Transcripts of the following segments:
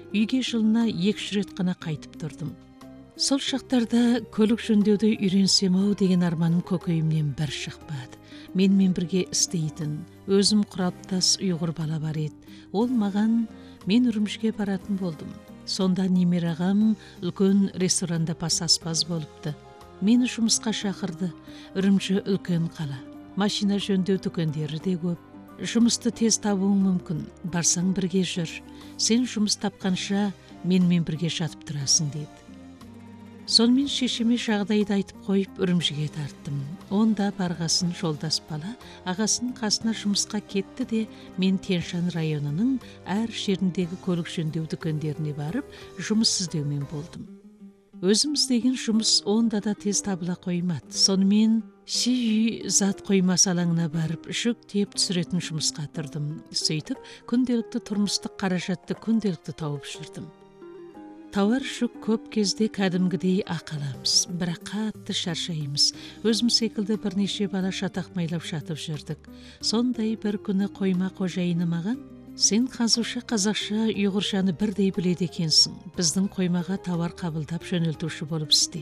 үйге жылына 2 рет қана қайтып тұрдым. Сол шақтарда көлік жөндеуді үйренсем ау деген арманым көкейімнен бір шықпады. Менімен бірге істейтін, өзім құраптас ұйғыр бала бар еді. Ол маған, мен Үрімшіге баратын болдым. Сонда немере ағам үлкен ресторанда бас аспаз болыпты. Мені жұмысқа шақырды. Үрімші үлкен қала. Машина жөндеу дүкендері де көп. Жұмысты тез табуың мүмкін. Барсаң бірге жүр. Сен жұмыс тапқанша менімен бірге жатып тұрасың деді. Сонымен шешеме жағдайды айтып қойып Үрімшіге тарттым. Онда барғасын жолдас бала ағасының қасына жұмысқа кетті де мен Тянь-Шань районының әр жеріндегі көлік жөндеу дүкендеріне барып жұмыс іздеумен болдым. Өзім іздеген жұмыс онда да тез табыла қоймады. Сонымен үй зат қоймасы алаңына барып жүк тиеп түсіретін жұмысқа тұрдым. Сөйтіп күнделікті тұрмыстық қаражатты күнделікті тауып жүрдім. Тауар жүк көп кезде кәдімгідей ақаламыз, бірақ қатты шаршаймыз. Өзім секілді бірнеше бала шатақ майлап жатып жүрдік. Сондай бір күні қойма қожайыны маған: сен қазушы қазақша ұйғыршаны бірдей біледі екенсің. Біздің қоймаға тауар қабылдап жөнелтуші болып істе.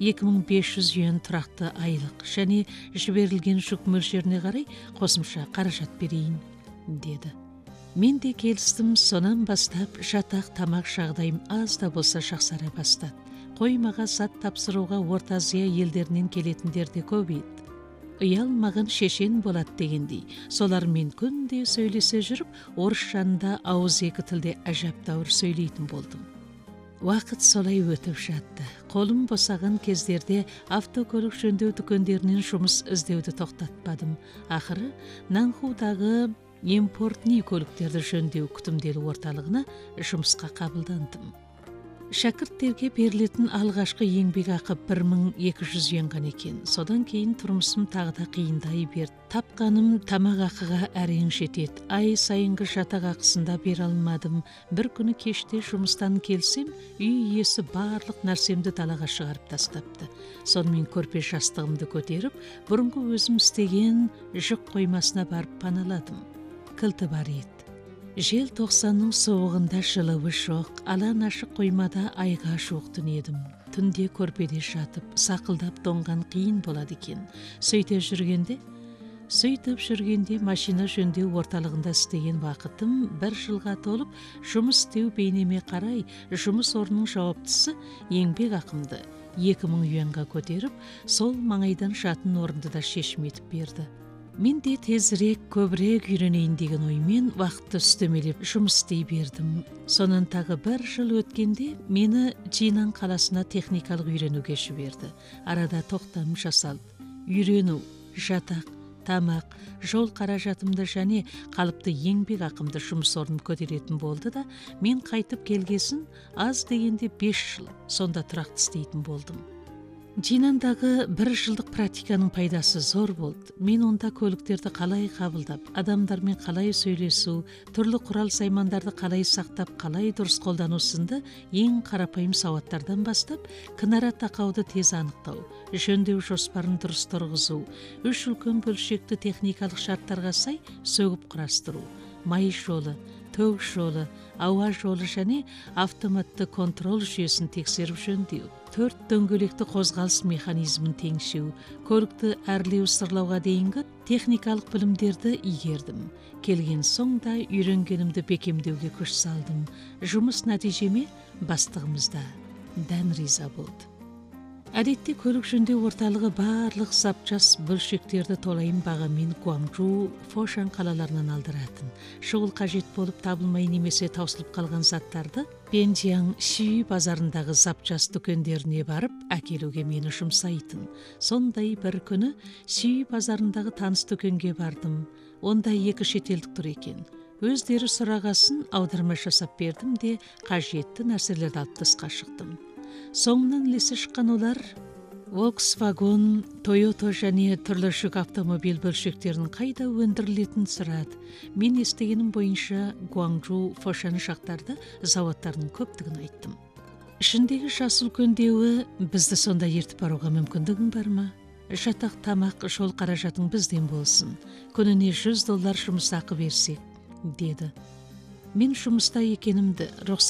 2500 юан тұрақты айлық және жіберілген жүк мөлшеріне қарай қосымша қаражат берейін, деді. Мен де келістім. Сонан бастап жатақ тамақ жағдайым аз да болса жақсара бастады. Қоймаға зат тапсыруға Орта Азия елдерінен келетіндер де көп еді. Ұялмаған шешен болады дегендей. Солармен күнде сөйлесе жүріп, орысшанда ауызекі тілде әжептәуір сөйлейтін болдым. Уақыт солай өтіп жатты. Қолым босаған кездерде автокөлік жөндеу дүкендерінен жұмыс іздеуді тоқтатпадым. Ақыры Нанхудағы импортный көліктерді жөндеу күтімделі орталығына жұмысқа қабылдандым. Шәкірттерге берілетін алғашқы еңбек ақы 1200 юан екен. Содан кейін тұрмысым тағы да қиындай берді. Тапқаным тамақ ақыға әрең жетеді. Ай сайынғы жатақ ақысында бере алмадым. Бір күні кеште жұмыстан келсем, үй иесі барлық нәрсемді далаға шығарып тастапты. Сонымен көрпе жастығымды көтеріп, бұрынғы өзім істеген жүк қоймасына барып паналадым. Кілті бар еді. Жел 90-ның соғында жылуы жоқ, алаң ашық қоймада айға жуық түнедім. Түнде көрпеде жатып, сақылдап тоңған қиын болады екен. Сөйтіп жүргенде машина жөндеу орталығында істеген уақытым 1 жылға толып, жұмыс істеу бейнеме қарай, жұмыс орнының жауаптысы еңбек ақымды 2000 юанға көтеріп, сол маңайдан жатын орынды да шешім етіп берді. Мен де тезірек, көбірек үйренейін деген оймен вақытты үстемелеп жұмыс істей бердім. Сонан тағы 1 жыл өткенде мені Жинан қаласына техникалық үйренуге жіберді. Арада тоқтам жасалды. Үйрену, жатақ, тамақ, жол қаражатымды және қалыпты еңбек ақымды жұмыс орнын көтеретін болды да, мен қайтып келгесін аз дегенде 5 жыл сонда тұрақты істейтін болдым. Жинандағы 1 жылдық практиканың пайдасы зор болды. Мен онда көліктерді қалай қабылдап, адамдармен қалай сөйлесу, түрлі құрал саймандарды қалай сақтап, қалай дұрыс қолдану сынды ең қарапайым сауаттардан бастап, кінара тақауды тез анықтау, жөндеу жоспарын дұрыс тұрғызу, 3 үлкен бөлшекті техникалық шарттарға сай сөгіп құрастыру, май жолы, төгіс жолы, ауа жолы және автоматты контрол жүйесін тексеріп жөндеу, 4 дөңгелекті қозғалыс механизмін теңшеу, көлікті әрлеу сырлауға дейінгі техникалық білімдерді игердім. Келген соң да үйренгенімді бекемдеуге күш салдым. Жұмыс нәтижеме бастығымыз да дән риза болды. Әдетте көлік жөндеу орталығы барлық запчас бөлшектерді толайым бағамен Гуанчжоу, Фошан қалаларынан алдыратын. Шұғыл қажет болып табылмай немесе таусылып қалған заттарды Пенжияң Ши базарындағы запчас дүкендеріне барып әкелуге мені жұмсайтын. Сондай бір күні Ши базарындағы таныс дүкенге бардым. Онда 2 шетелдік тұр екен. Өздері сұрағасын аударма жасап бердім де қажетті нәрселерді алып тысқа шықтым. Соңынан ілесе шыққан олар Volkswagen, Toyota және түрлі жүк автомобиль бөлшектерінің қайда өндірілетінін сұрады. Мен естігенім бойынша Гуанчжоу, Фошан жақтарда заводтардың көптігін айттым. Ішіндегі жас үлкендеуі: бізді сонда ертіп баруға мүмкіндігің бар ма? Жатақ, тамақ, жол қаражатың бізден болсын. Күніне $100 жұмыс ақы берсек, деді. Мен жұмыста екенімді,